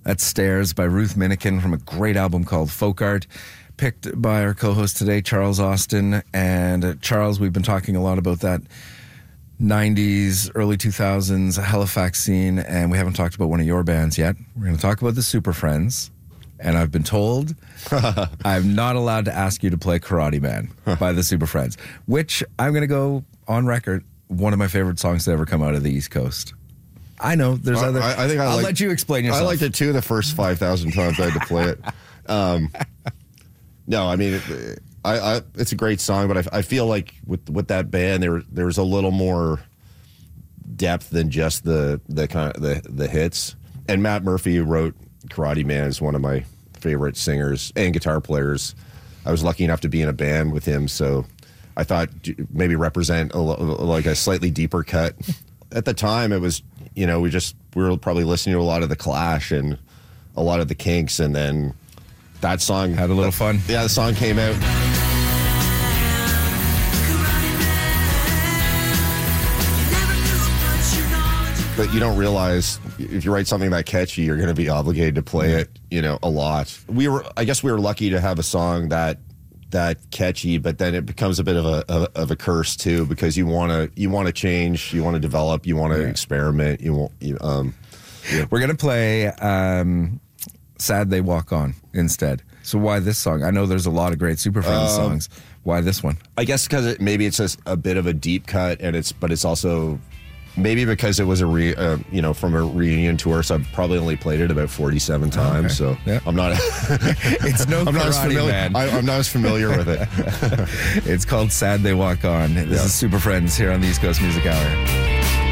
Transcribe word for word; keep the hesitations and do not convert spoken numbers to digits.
That's Stairs by Ruth Minikin from a great album called Folk Art, picked by our co-host today, Charles Austin. And uh, Charles, we've been talking a lot about that nineties, early two thousands Halifax scene, and we haven't talked about one of your bands yet. We're going to talk about the Super Friends. And I've been told I'm not allowed to ask you to play Karate Man by the Super Friends, which I'm going to go on record, one of my favorite songs to ever come out of the East Coast. I know there's I, other. I, I think I I'll like, let you explain yourself. I liked it too the first five thousand times I had to play it. Um, no, I mean, it, I, I, it's a great song, but I, I feel like with with that band, there there was a little more depth than just the the kind of the the hits. And Matt Murphy, who wrote Karate Man, is one of my favorite singers and guitar players. I was lucky enough to be in a band with him, so I thought maybe represent a, like a slightly deeper cut. At the time, it was, you know, we just we were probably listening to a lot of the Clash and a lot of the Kinks, and then that song had a little that, fun. Yeah, the song came out. But you don't realize if you write something that catchy, you're going to be obligated to play it, you know, a lot. We were, I guess, we were lucky to have a song that that catchy, but then it becomes a bit of a of, of a curse too, because you want to you want to change, you want to develop, you want to yeah. experiment. You want. You, um, yeah. We're gonna play um, "Sad They Walk On" instead. So why this song? I know there's a lot of great Super Friends um, songs. Why this one? I guess because it, maybe it's just a bit of a deep cut, and it's but it's also. Maybe because it was a re, uh, you know, from a reunion tour, so I've probably only played it about forty-seven times. Okay. So yeah. I'm not. It's no. I'm not as familiar. Man. I, I'm not as familiar with it. It's called "Sad They Walk On." This yeah. is Super Friends here on the East Coast Music Hour.